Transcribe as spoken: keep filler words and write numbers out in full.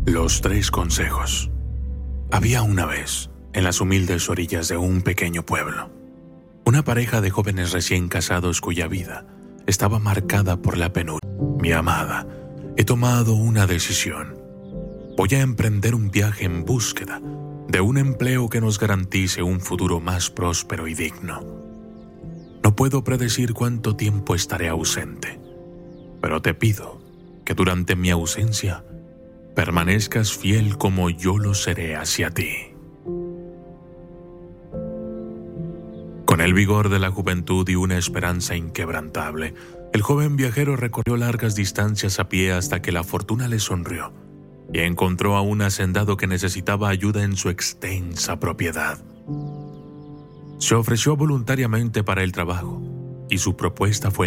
Los tres consejos. Había una vez, en las humildes orillas de un pequeño pueblo, una pareja de jóvenes recién casados cuya vida estaba marcada por la penuria. Mi amada, he tomado una decisión. Voy a emprender un viaje en búsqueda de un empleo que nos garantice un futuro más próspero y digno. No puedo predecir cuánto tiempo estaré ausente, pero te pido que durante mi ausencia permanezcas fiel como yo lo seré hacia ti. Con el vigor de la juventud y una esperanza inquebrantable, el joven viajero recorrió largas distancias a pie hasta que la fortuna le sonrió y encontró a un hacendado que necesitaba ayuda en su extensa propiedad. Se ofreció voluntariamente para el trabajo y su propuesta fue